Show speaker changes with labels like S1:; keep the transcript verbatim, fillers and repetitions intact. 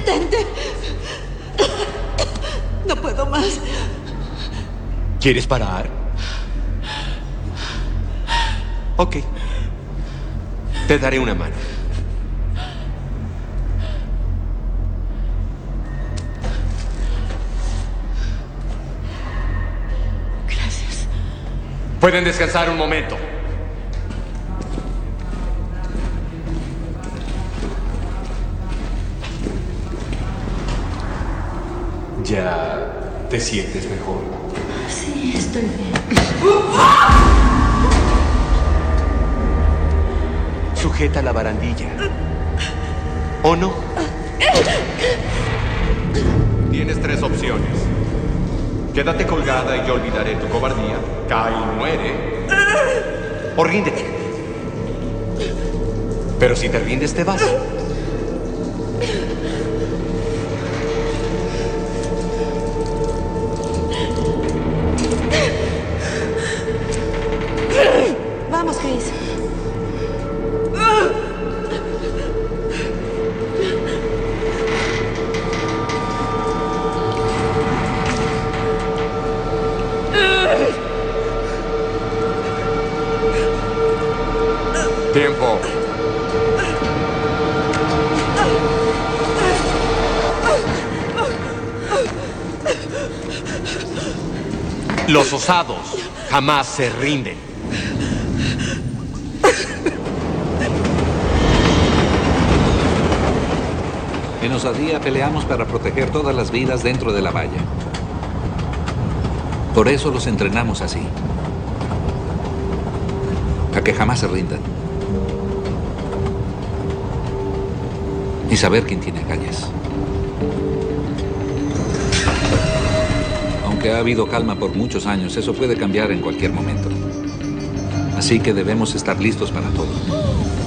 S1: detente. No puedo más.
S2: ¿Quieres parar? Ok. Te daré una mano.
S1: Gracias.
S2: Pueden descansar un momento. ¿Ya te sientes mejor?
S1: Sí, estoy bien.
S2: Sujeta la barandilla. ¿O no? Tienes tres opciones. Quédate colgada y yo olvidaré tu cobardía. Cae y muere. O ríndete. Pero si te rindes, te vas.
S1: Vamos, Chris.
S2: Tiempo. Los osados jamás se rinden.
S3: En Osadía peleamos para proteger todas las vidas dentro de la valla. Por eso los entrenamos así. A que jamás se rindan. Y saber quién tiene agallas. Aunque ha habido calma por muchos años, eso puede cambiar en cualquier momento. Así que debemos estar listos para todo.